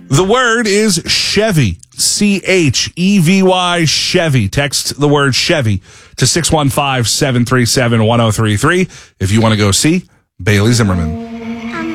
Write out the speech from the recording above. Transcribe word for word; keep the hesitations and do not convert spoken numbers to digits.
The word is Chevy. C H E V Y, Chevy. Text the word Chevy to six one five, seven three seven, one zero three three if you want to go see Bailey Zimmerman.